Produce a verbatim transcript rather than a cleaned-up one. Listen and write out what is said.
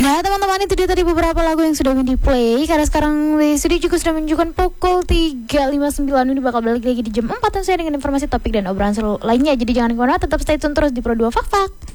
Nah teman-teman, itu dia tadi beberapa lagu yang sudah di play. Karena sekarang di studio juga sudah menunjukkan pukul tiga lima puluh sembilan. Ini bakal balik lagi di jam empat dan saya dengan informasi topik dan obrolan seru lainnya. Jadi jangan kemana-mana, tetap stay tune terus di Pro dua Fak Fak.